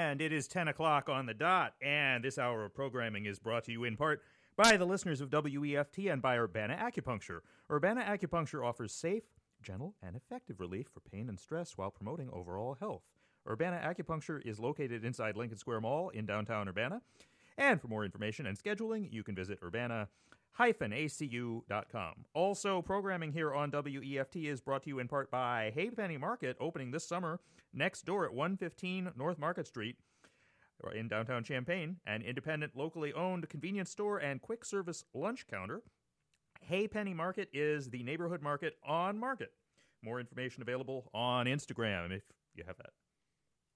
And it is 10 o'clock on the dot, and this hour of programming is brought to you in part by the listeners of WEFT and by Urbana Acupuncture. Urbana Acupuncture offers safe, gentle, and effective relief for pain and stress while promoting overall health. Urbana Acupuncture is located inside Lincoln Square Mall in downtown Urbana. And for more information and scheduling, you can visit urbana-acu.com. Also, programming here on WEFT is brought to you in part by Haypenny Market, opening this summer next door at 115 North Market Street in downtown Champaign, an independent, locally owned convenience store and quick service lunch counter. Haypenny Market is the neighborhood market on Market. More information available on Instagram if you have that.